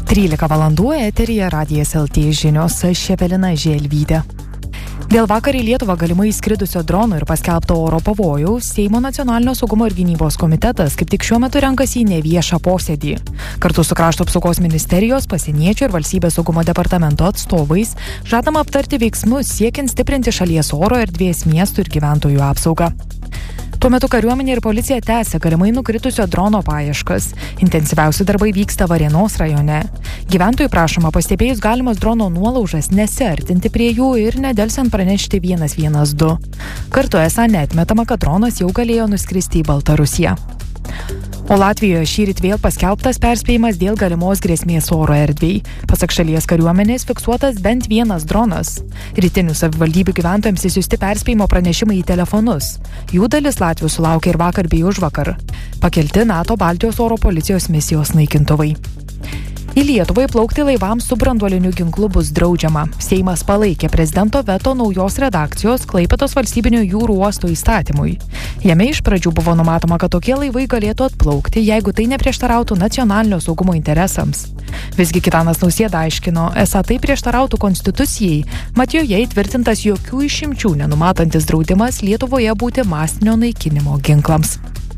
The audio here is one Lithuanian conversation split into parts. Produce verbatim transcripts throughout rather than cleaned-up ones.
trylika valandų eteryje Radijas L T žinios, aš Evelina Želvytė. Dėl vakar į Lietuvą galimai įskridusio drono ir paskelbto oro pavojaus Seimo nacionalinio saugumo ir gynybos komitetas kaip tik šiuo metu renkasi į neviešą posėdį. Kartu su Krašto apsaugos ministerijos, pasieniečių ir valstybės saugumo departamento atstovais žadama aptarti veiksmus siekiant stiprinti šalies oro erdvės miestų ir gyventojų apsaugą. Tuo metu kariuomenė ir policija tęsia galimai nukritusio drono paieškas. Intensyviausi darbai vyksta Varėnos rajone. Gyventojų prašoma pastebėjus galimas drono nuolaužas nesiartinti prie jų ir nedelsiant pranešti vienas vienas du. Kartu esą neatmetama, kad dronas jau galėjo nuskristi į Baltarusiją. O Latvijoje šįryt vėl paskelbtas perspėjimas dėl galimos grėsmės oro erdvei. Pasak šalies kariuomenės fiksuotas bent vienas dronas. Rytinių savivaldybių gyventojams išsiųsti perspėjimo pranešimai į telefonus. Jų dalis Latvių sulaukė ir vakar bei užvakar. Pakelti NATO Baltijos oro policijos misijos naikintuvai. Į Lietuvą įplaukti laivams su branduoliniu ginklu bus draudžiama. Seimas palaikė prezidento veto naujos redakcijos Klaipėdos valstybinio jūrų uosto įstatymui. Jame iš pradžių buvo numatoma, kad tokie laivai galėtų atplaukti, jeigu tai neprieštarautų nacionalinio saugumo interesams. Visgi Gitanas Nausėda aiškino, esą tai prieštarautų konstitucijai, mat joje įtvirtintas jokių išimčių nenumatantis draudimas Lietuvoje būti masinio naikinimo ginklams.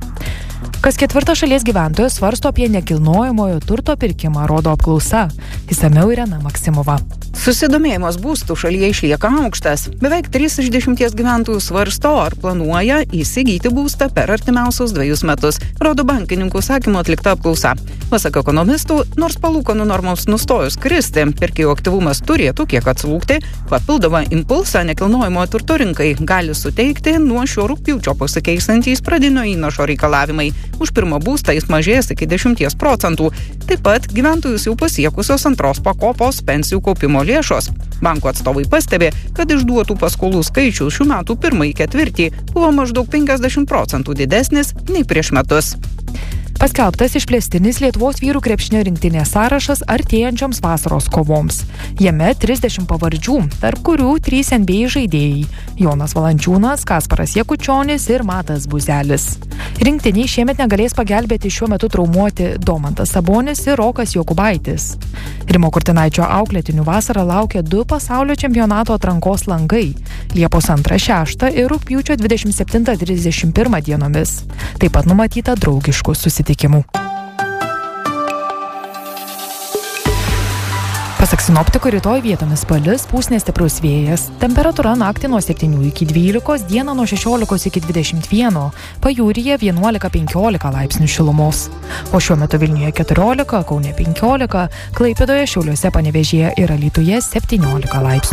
Kas ketvirtas šalies gyventojas svarsto apie nekilnojamojo turto pirkimą, rodo apklausa. Išsamiau Irena Maksimova. Susidomėjimas būstų šalyje išlieka aukštas. Beveik trys iš dešimties gyventojų svarsto ar planuoja įsigyti būstą per artimiausius dvejus metus, rodo bankininkų sakymo atlikta apklausa. Pasak ekonomistų, nors palūkanų normoms nustojus kristi, pirkėjų aktyvumas turėtų kiek atslūgti, papildomą impulsą nekilnojamojo turto rinkai gali suteikti nuo šio rugpjūčio pasikeisantys pradinio įnašo reikalavimai. Už pirmą būstą jis mažės iki dešimties procentų. Taip pat gyventojus jau pasiekusios antros pakopos pensijų kaupimo lėšos. Banko atstovai pastebi, kad išduotų paskolų skaičius šių metų pirmąjį ketvirtį buvo maždaug penkiasdešimt procentų didesnis nei prieš metus. Paskelbtas išplėstinis Lietuvos vyrų krepšinio rinktinės sąrašas artėjančioms vasaros kovoms. Jame trisdešimt pavardžių, tarp kurių trys N B A žaidėjai – Jonas Valančiūnas, Kasparas Jakučionis ir Matas Buzelis. Rinktiniai šiemet negalės pagelbėti šiuo metu traumuoti Domantas Sabonis ir Rokas Jokubaitis. Rimo Kurtinaičio auklėtinių vasarą laukia du pasaulio čempionato atrankos langai – Liepos antrą šeštą ir rugpjūčio dvidešimt septintą trisdešimt pirmą dienomis. Taip pat numatyta draugiškų susitikimų. Pasak sinoptikų, rytoj vietomis palis, pūs nestiprus vėjas. Temperatūra naktį nuo septynių iki dvylikos, dieną nuo šešiolikos iki dvidešimt vieno, pajūryje vienuolika penkiolika laipsnių šilumos. O šiuo metu Vilniuje keturiolika, Kaune penkiolika, Klaipėdoje, Šiauliuose, Panevėžyje ir Alytuje septyniolika laipsnių.